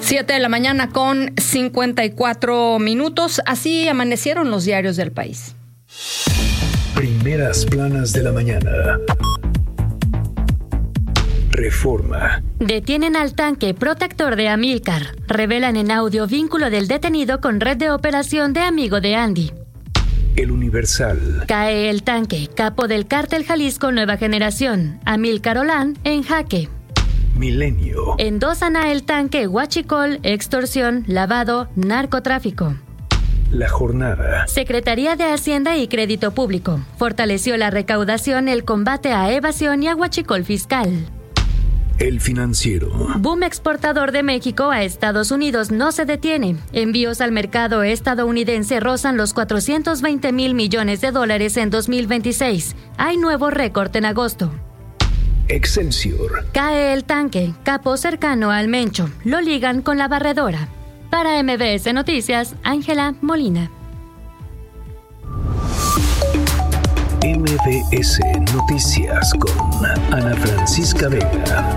7:54 a.m. Así amanecieron los diarios del país. Primeras planas de la mañana. Reforma. Detienen al tanque protector de Amílcar. Revelan en audio vínculo del detenido con red de operación de amigo de Andy. El Universal. Cae el tanque, capo del cártel Jalisco Nueva Generación. Amílcar Olán en jaque. Milenio. Endosan a el tanque huachicol, extorsión, lavado, narcotráfico. La Jornada. Secretaría de Hacienda y Crédito Público. Fortaleció la recaudación, el combate a evasión y a huachicol fiscal. El Financiero. Boom exportador de México a Estados Unidos no se detiene. Envíos al mercado estadounidense rozan los $420,000 millones en 2026. Hay nuevo récord en agosto. Excelsior. Cae el tanque, capo cercano al Mencho. Lo ligan con la barredora. Para MBS Noticias, Ángela Molina. MBS Noticias con Ana Francisca Vega.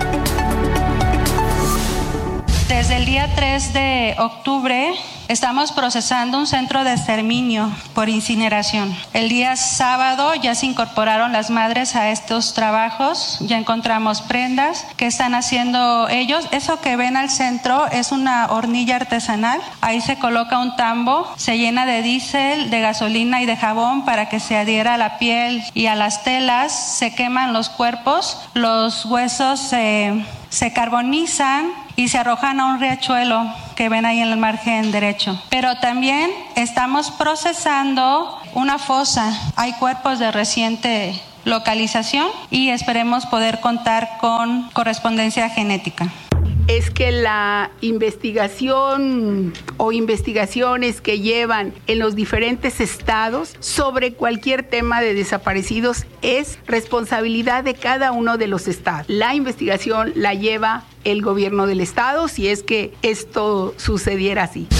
Desde el día 3 de octubre estamos procesando un centro de exterminio por incineración. El día sábado ya se incorporaron las madres a estos trabajos, ya encontramos prendas que están haciendo ellos. Eso que ven al centro es una hornilla artesanal. Ahí se coloca un tambo, se llena de diésel, de gasolina y de jabón para que se adhiera a la piel y a las telas. Se queman los cuerpos, los huesos se carbonizan y se arrojan a un riachuelo que ven ahí en el margen derecho. Pero también estamos procesando una fosa. Hay cuerpos de reciente localización y esperemos poder contar con correspondencia genética. Es que la investigación o investigaciones que llevan en los diferentes estados sobre cualquier tema de desaparecidos es responsabilidad de cada uno de los estados. La investigación la lleva el gobierno del estado si es que esto sucediera así.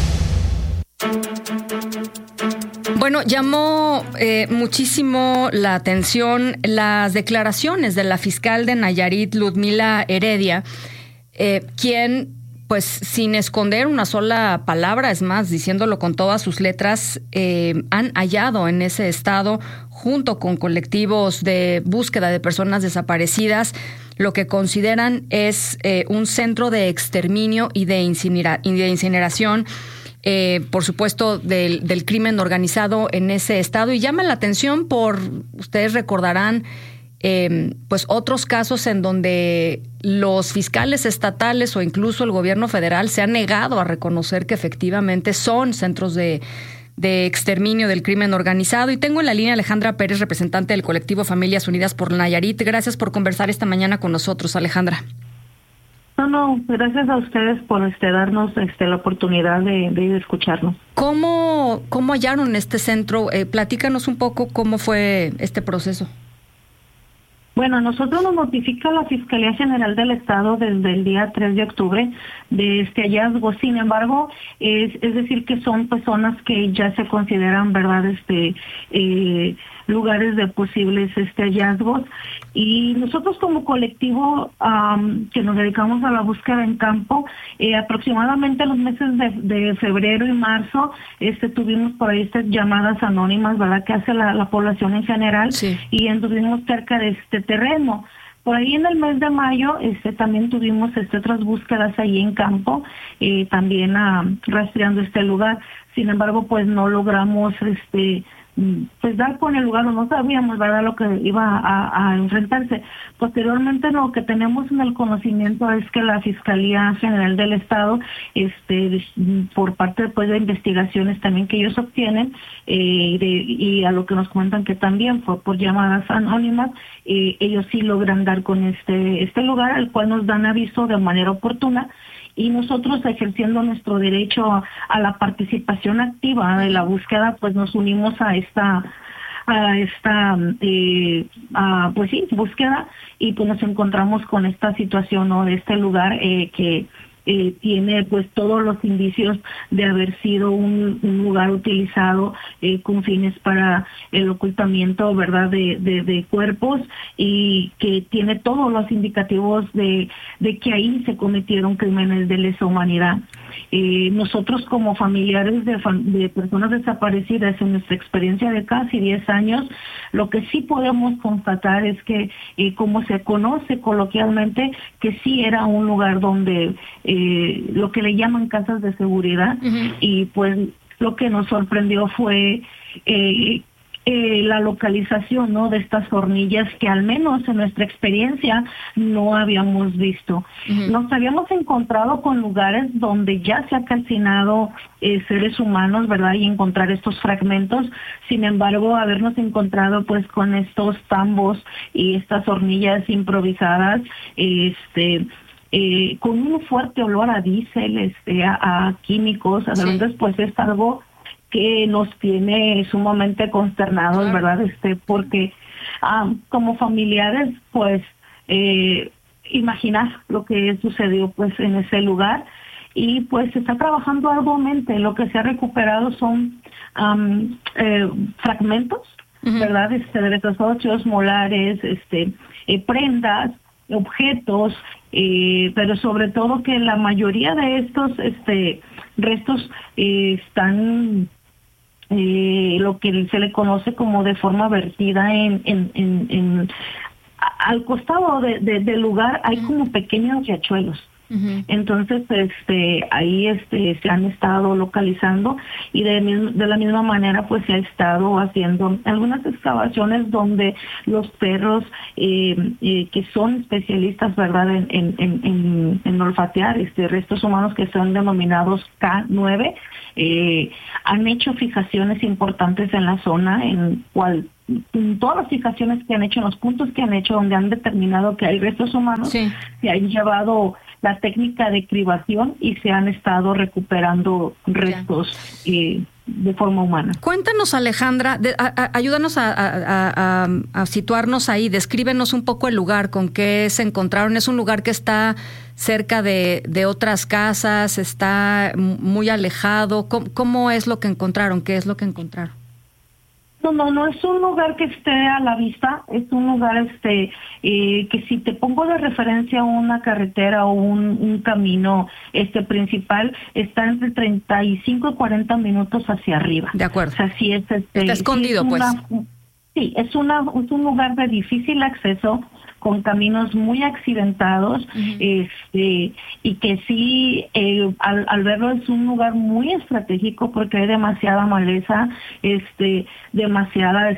Bueno, llamó muchísimo la atención las declaraciones de la fiscal de Nayarit, Ludmila Heredia, quien, pues sin esconder una sola palabra, es más, diciéndolo con todas sus letras, han hallado en ese estado, junto con colectivos de búsqueda de personas desaparecidas, lo que consideran es un centro de exterminio y de incineración, por supuesto, del crimen organizado en ese estado. Y llama la atención ustedes recordarán, pues otros casos en donde los fiscales estatales o incluso el gobierno federal se han negado a reconocer que efectivamente son centros de exterminio del crimen organizado. Y tengo en la línea a Alejandra Pérez, representante del colectivo Familias Unidas por Nayarit. Gracias por conversar esta mañana con nosotros, Alejandra. No, gracias a ustedes por darnos la oportunidad de escucharnos. ¿Cómo hallaron este centro? Platícanos un poco cómo fue este proceso. Bueno, nosotros nos notifica la Fiscalía General del Estado desde el día 3 de octubre de este hallazgo. Sin embargo, es decir que son personas que ya se consideran, ¿verdad?, lugares de posibles hallazgos. Y nosotros como colectivo que nos dedicamos a la búsqueda en campo, aproximadamente en los meses de febrero y marzo, tuvimos por ahí estas llamadas anónimas, ¿verdad?, que hace la población en general, sí. Y anduvimos cerca de este terreno. Por ahí en el mes de mayo también tuvimos otras búsquedas ahí en campo, también rastreando este lugar. Sin embargo, pues no logramos pues dar con el lugar, no sabíamos, ¿verdad?, lo que iba a enfrentarse. Posteriormente, lo que tenemos en el conocimiento es que la Fiscalía General del Estado, por parte después de investigaciones también que ellos obtienen, y a lo que nos comentan que también fue por llamadas anónimas, ellos sí logran dar con este lugar, al cual nos dan aviso de manera oportuna. Y nosotros, ejerciendo nuestro derecho a la participación activa de la búsqueda, pues nos unimos a esta búsqueda, y pues nos encontramos con esta situación, ¿no?, de este lugar que tiene pues todos los indicios de haber sido un lugar utilizado con fines para el ocultamiento, ¿verdad?, de cuerpos, y que tiene todos los indicativos de que ahí se cometieron crímenes de lesa humanidad. Nosotros como familiares de personas desaparecidas, en nuestra experiencia de casi 10 años, lo que sí podemos constatar es que, como se conoce coloquialmente, que sí era un lugar donde lo que le llaman casas de seguridad, y pues lo que nos sorprendió fue la localización, ¿no?, de estas hornillas que al menos en nuestra experiencia no habíamos visto. Nos habíamos encontrado con lugares donde ya se ha calcinado seres humanos, ¿verdad?, y encontrar estos fragmentos. Sin embargo, habernos encontrado pues con estos tambos y estas hornillas improvisadas, con un fuerte olor a diésel, a químicos, entonces pues es algo que nos tiene sumamente consternados, ¿verdad? Porque como familiares, pues, imaginar lo que sucedió pues en ese lugar, y pues se está trabajando arduamente. Lo que se ha recuperado son fragmentos, ¿verdad?, de huesos óseos, molares, prendas, objetos, pero sobre todo que la mayoría de estos restos están lo que se le conoce como de forma vertida al costado del lugar hay como pequeños riachuelos. Entonces, ahí se han estado localizando, y de la misma manera, pues se ha estado haciendo algunas excavaciones donde los perros que son especialistas, ¿verdad?, en olfatear restos humanos, que son denominados K9, han hecho fijaciones importantes en la zona, en todas las fijaciones que han hecho, en los puntos que han hecho donde han determinado que hay restos humanos, se han llevado la técnica de cribación y se han estado recuperando restos de forma humana. Cuéntanos, Alejandra, ayúdanos a situarnos ahí, descríbenos un poco el lugar, con qué se encontraron. Es un lugar que está cerca de otras casas, está muy alejado. ¿Cómo es lo que encontraron? ¿Qué es lo que encontraron? No es un lugar que esté a la vista, es un lugar que si te pongo de referencia una carretera o un camino principal, está entre 35 y 40 minutos hacia arriba. De acuerdo. O sea, sí está escondido, pues. Sí, es un lugar de difícil acceso, con caminos muy accidentados, y que sí, al verlo, es un lugar muy estratégico porque hay demasiada maleza, demasiada,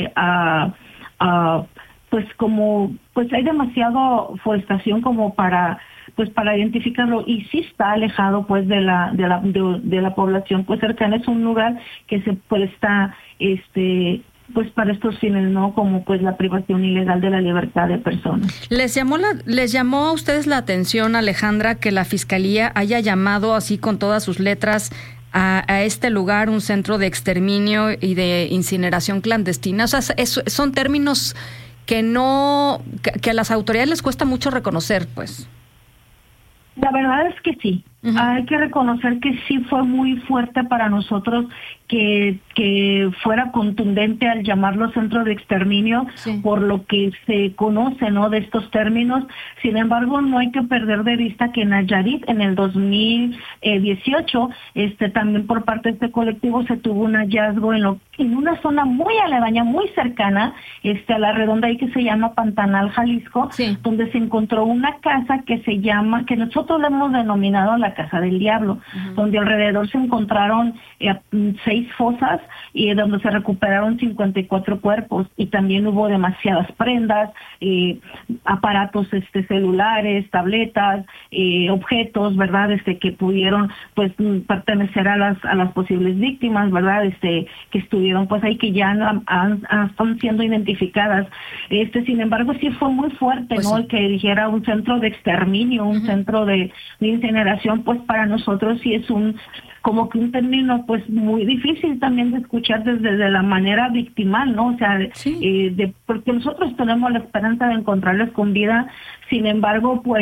pues hay demasiado forestación como para identificarlo, y sí está alejado pues de la población pues cercana. Es un lugar que se presta pues para estos fines, ¿no?, como pues la privación ilegal de la libertad de personas. ¿Les llamó a ustedes la atención, Alejandra, que la Fiscalía haya llamado así con todas sus letras a este lugar un centro de exterminio y de incineración clandestina? O sea, son términos que a las autoridades les cuesta mucho reconocer, pues. La verdad es que sí. Hay que reconocer que sí fue muy fuerte para nosotros que fuera contundente al llamarlo centro de exterminio, por lo que se conoce, ¿no?, de estos términos. Sin embargo, no hay que perder de vista que en Nayarit, en el 2018, también por parte de este colectivo se tuvo un hallazgo en una zona muy aledaña, muy cercana a la redonda, ahí que se llama Pantanal, Jalisco, donde se encontró una casa que nosotros le hemos denominado la Casa del Diablo, donde alrededor se encontraron 6 fosas y donde se recuperaron 54 cuerpos, y también hubo demasiadas prendas, aparatos celulares, tabletas, objetos, ¿verdad?, que pudieron pues pertenecer a las posibles víctimas, ¿verdad?, que estuvieron pues ahí, que ya están siendo identificadas. Sin embargo, sí fue muy fuerte, pues, ¿no?, el que dijera un centro de exterminio, un centro de incineración. Pues para nosotros sí es como que un término pues muy difícil también de escuchar desde la manera victimal, ¿no? O sea, porque nosotros tenemos la esperanza de encontrarles con vida. Sin embargo, pues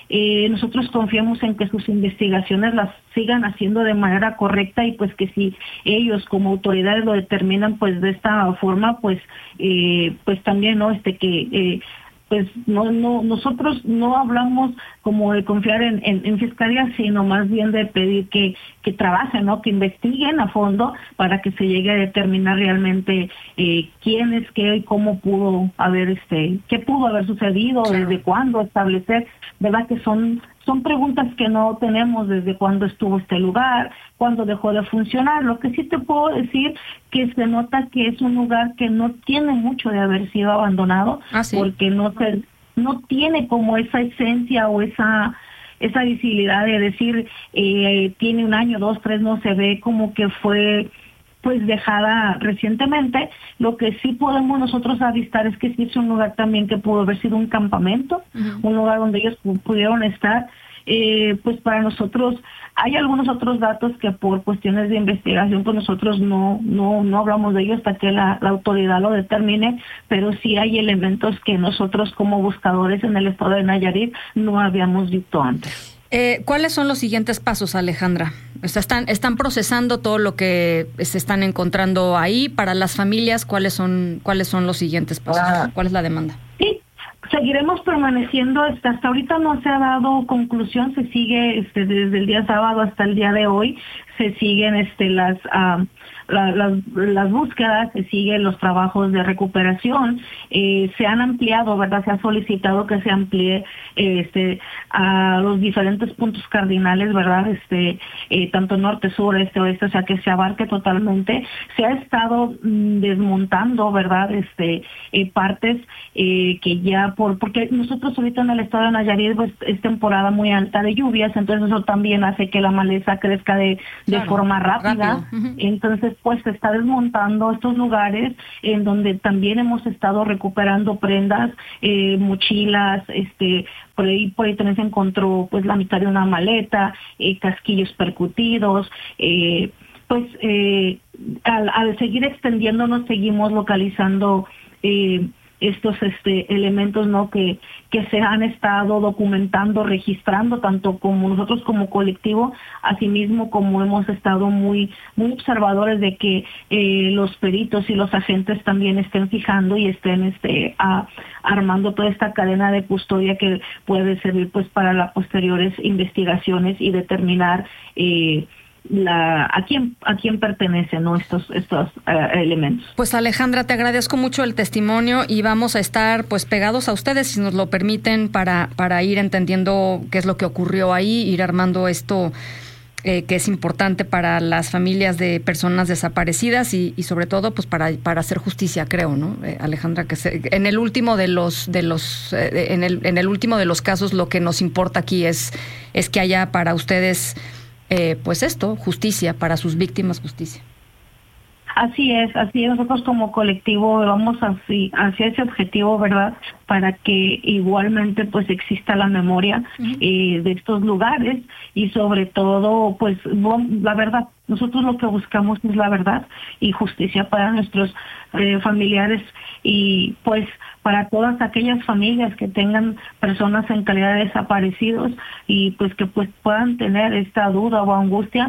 nosotros confiamos en que sus investigaciones las sigan haciendo de manera correcta y pues que si ellos como autoridades lo determinan pues de esta forma, pues también no pues nosotros no hablamos como de confiar en fiscalía, sino más bien de pedir que trabajen, ¿no? Que investiguen a fondo para que se llegue a determinar realmente quién es qué y cómo pudo haber qué pudo haber sucedido, desde cuándo establecer, ¿verdad? Que son preguntas que no tenemos desde cuándo estuvo este lugar, cuándo dejó de funcionar. Lo que sí te puedo decir que se nota que es un lugar que no tiene mucho de haber sido abandonado, porque no tiene como esa esencia o esa visibilidad de decir tiene 1 año, 2, 3, no se ve como que fue pues dejada recientemente. Lo que sí podemos nosotros avistar es que sí es un lugar también que pudo haber sido un campamento, un lugar donde ellos pudieron estar. Pues para nosotros hay algunos otros datos que por cuestiones de investigación pues nosotros no hablamos de ellos hasta que la autoridad lo determine, pero sí hay elementos que nosotros como buscadores en el estado de Nayarit no habíamos visto antes. ¿Cuáles son los siguientes pasos, Alejandra? O sea, están procesando todo lo que se están encontrando ahí. Para las familias, ¿cuáles son los siguientes pasos? ¿Cuál es la demanda? Sí, seguiremos permaneciendo. Hasta ahorita no se ha dado conclusión. Se sigue desde el día sábado hasta el día de hoy. Se siguen las búsquedas, se siguen los trabajos de recuperación, se han ampliado, ¿verdad? Se ha solicitado que se amplíe a los diferentes puntos cardinales, ¿verdad? Tanto norte, sur, oeste, o sea, que se abarque totalmente. Se ha estado desmontando, ¿verdad? Partes que ya porque nosotros ahorita en el estado de Nayarit pues, es temporada muy alta de lluvias, entonces eso también hace que la maleza crezca de forma rápida. Entonces pues se está desmontando estos lugares en donde también hemos estado recuperando prendas, mochilas, por ahí también se encontró pues la mitad de una maleta, casquillos percutidos, al seguir extendiéndonos seguimos localizando estos elementos, ¿no? que se han estado documentando, registrando, tanto como nosotros como colectivo, asimismo como hemos estado muy observadores de que los peritos y los agentes también estén fijando y estén armando toda esta cadena de custodia que puede servir pues para las posteriores investigaciones y determinar a quién pertenecen, ¿no? estos elementos. Pues Alejandra, te agradezco mucho el testimonio y vamos a estar pues pegados a ustedes, si nos lo permiten, para ir entendiendo qué es lo que ocurrió ahí, ir armando esto que es importante para las familias de personas desaparecidas y sobre todo pues para hacer justicia, creo, ¿no? Alejandra, que en el último de los en el último de los casos lo que nos importa aquí es que haya para ustedes pues justicia, para sus víctimas, justicia. Así es, nosotros como colectivo vamos hacia ese objetivo, ¿verdad? Para que igualmente pues exista la memoria de estos lugares y sobre todo pues la verdad. Nosotros lo que buscamos es la verdad y justicia para nuestros familiares y pues para todas aquellas familias que tengan personas en calidad de desaparecidos y pues que pues puedan tener esta duda o angustia.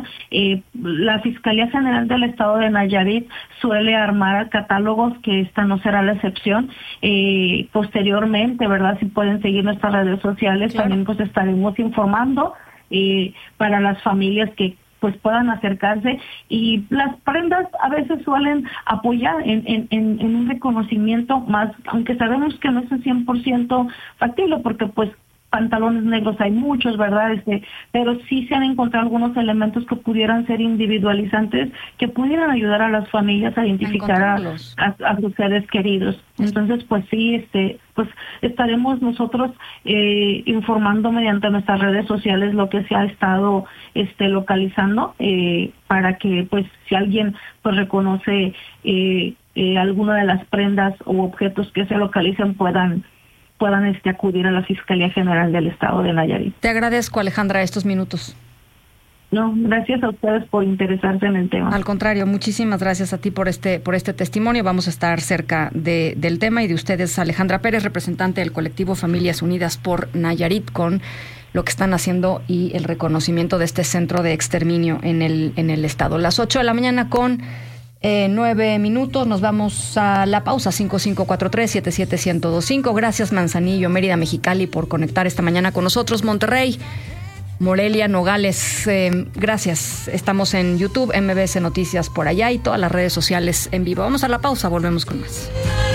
La Fiscalía General del Estado de Nayarit suele armar catálogos, que esta no será la excepción. Posteriormente, ¿verdad? Si pueden seguir nuestras redes sociales, claro. También pues estaremos informando para las familias que pues puedan acercarse, y las prendas a veces suelen apoyar en un reconocimiento más, aunque sabemos que no es el 100% factible, porque pues pantalones negros hay muchos, ¿verdad? Pero sí se han encontrado algunos elementos que pudieran ser individualizantes, que pudieran ayudar a las familias a identificar a sus seres queridos. Entonces, pues sí, pues estaremos nosotros informando mediante nuestras redes sociales lo que se ha estado localizando, para que pues si alguien pues reconoce alguna de las prendas u objetos que se localicen puedan acudir a la Fiscalía General del Estado de Nayarit. Te agradezco, Alejandra, estos minutos. No, gracias a ustedes por interesarse en el tema. Al contrario, muchísimas gracias a ti por este testimonio. Vamos a estar cerca del tema y de ustedes. Alejandra Pérez, representante del colectivo Familias Unidas por Nayarit, con lo que están haciendo y el reconocimiento de este centro de exterminio en el estado. Las 8 de la mañana con 9 minutos. Nos vamos a la pausa. 5543-77125. Gracias, Manzanillo, Mérida, Mexicali, por conectar esta mañana con nosotros. Monterrey, Morelia, Nogales, gracias. Estamos en YouTube, MBS Noticias por allá y todas las redes sociales en vivo. Vamos a la pausa, volvemos con más.